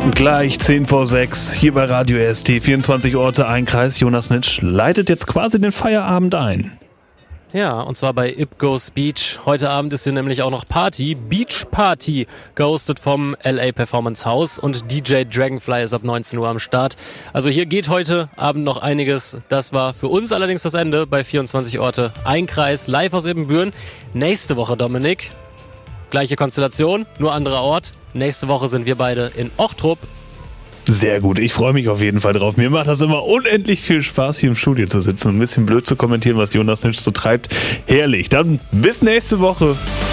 Gleich 10 vor 6 hier bei Radio ST, 24 Orte, ein Kreis. Jonas Nitsch leitet jetzt quasi den Feierabend ein. Ja, und zwar bei Ipgos Beach. Heute Abend ist hier nämlich auch noch Party, Beach Party, gehostet vom LA Performance House, und DJ Dragonfly ist ab 19 Uhr am Start. Also hier geht heute Abend noch einiges. Das war für uns allerdings das Ende bei 24 Orte, ein Kreis, live aus Ibbenbüren. Nächste Woche, Dominik, gleiche Konstellation, nur anderer Ort. Nächste Woche sind wir beide in Ochtrup. Sehr gut, ich freue mich auf jeden Fall drauf. Mir macht das immer unendlich viel Spaß, hier im Studio zu sitzen und ein bisschen blöd zu kommentieren, was Jonas Nitsch so treibt. Herrlich, dann bis nächste Woche.